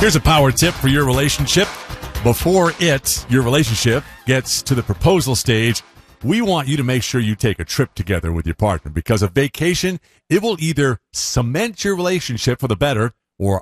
Here's a power tip for your relationship. Before your relationship, gets to the proposal stage, we want you to make sure you take a trip together with your partner, because a vacation, it will either cement your relationship for the better